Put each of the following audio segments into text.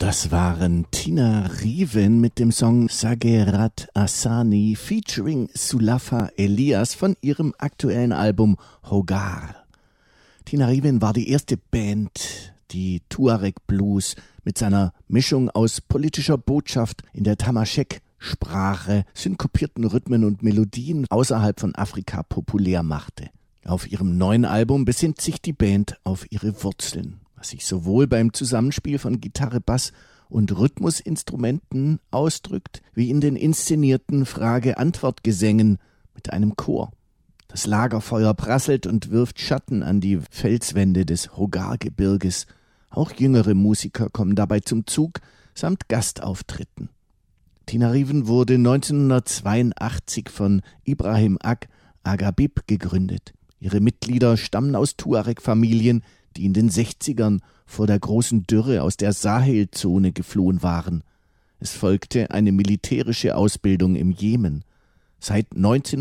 Das waren Tina Riven mit dem Song Sagerat Asani featuring Sulafa Elias von ihrem aktuellen Album Hogar. Tina Riven war die erste Band, die Tuareg Blues mit seiner Mischung aus politischer Botschaft in der Tamaschek-Sprache, synkopierten Rhythmen und Melodien außerhalb von Afrika populär machte. Auf ihrem neuen Album besinnt sich die Band auf ihre Wurzeln, was sich sowohl beim Zusammenspiel von Gitarre, Bass und Rhythmusinstrumenten ausdrückt, wie in den inszenierten Frage-Antwort-Gesängen mit einem Chor. Das Lagerfeuer prasselt und wirft Schatten an die Felswände des Hogar-Gebirges. Auch jüngere Musiker kommen dabei zum Zug, samt Gastauftritten. Tina Riven wurde 1982 von Ibrahim Aghabib gegründet. Ihre Mitglieder stammen aus Tuareg-Familien, die in den 60ern vor der großen Dürre aus der Sahelzone geflohen waren. Es folgte eine militärische Ausbildung im Jemen. Seit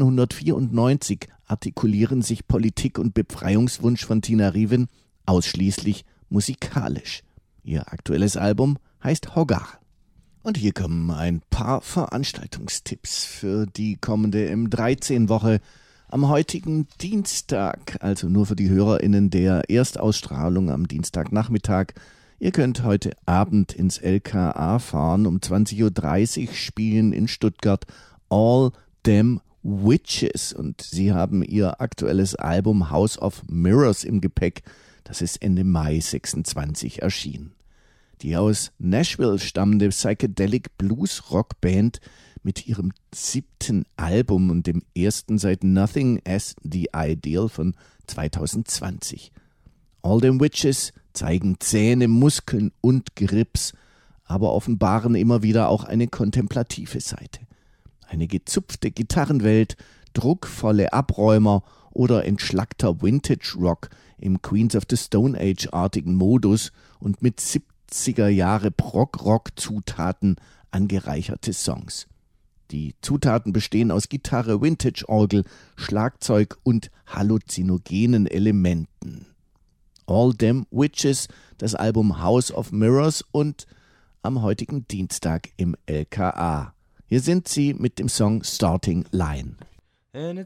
1994 artikulieren sich Politik und Befreiungswunsch von Tina Riven ausschließlich musikalisch. Ihr aktuelles Album heißt Hogar. Und hier kommen ein paar Veranstaltungstipps für die kommende M13-Woche. Am heutigen Dienstag, also nur für die HörerInnen der Erstausstrahlung am Dienstagnachmittag, ihr könnt heute Abend ins LKA fahren. Um 20.30 Uhr spielen in Stuttgart All Them Witches und sie haben ihr aktuelles Album House of Mirrors im Gepäck. Das ist Ende Mai 26 erschienen. Die aus Nashville stammende Psychedelic Blues Rock Band mit ihrem 7. Album und dem ersten seit Nothing as the Ideal von 2020. All Them Witches zeigen Zähne, Muskeln und Grips, aber offenbaren immer wieder auch eine kontemplative Seite. Eine gezupfte Gitarrenwelt, druckvolle Abräumer oder entschlackter Vintage-Rock im Queens of the Stone Age-artigen Modus und mit 70er Jahre Prog-Rock-Zutaten angereicherte Songs. Die Zutaten bestehen aus Gitarre, Vintage-Orgel, Schlagzeug und halluzinogenen Elementen. All Them Witches, das Album House of Mirrors und am heutigen Dienstag im LKA. Hier sind sie mit dem Song Starting Line. And